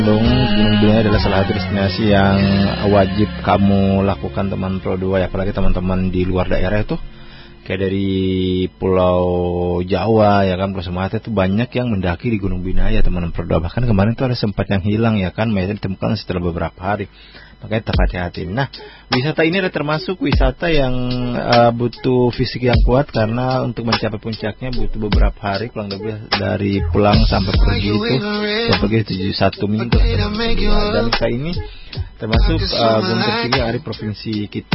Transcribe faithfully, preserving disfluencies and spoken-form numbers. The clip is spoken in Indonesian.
Gunung Gunung Binaya adalah salah satu destinasi yang wajib kamu lakukan teman Pro dua ya, apalagi teman-teman di luar daerah itu kayak dari Pulau Jawa ya kan, Pulau Sumatera itu banyak yang mendaki di Gunung Binaya teman Pro dua. Bahkan kemarin itu ada sempat yang hilang ya kan, mayatnya ditemukan setelah beberapa hari. Makanya tetap hati-hati. Nah, wisata ini ada termasuk wisata yang uh, butuh fisik yang kuat, karena untuk mencapai puncaknya butuh beberapa hari, kurang lebih dari pulang sampai pergi itu sampai pergi tujuh satu minggu. Dan wisata ini termasuk uh, gunung tertinggi dari provinsi kita.